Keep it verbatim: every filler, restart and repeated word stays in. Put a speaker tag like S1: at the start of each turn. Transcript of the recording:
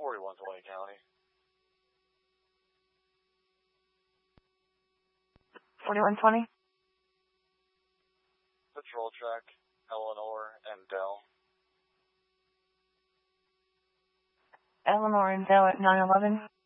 S1: forty-one twenty County.
S2: forty-one twenty?
S1: Patrol track, Eleanor and Dell.
S2: Eleanor and Dell at nine eleven?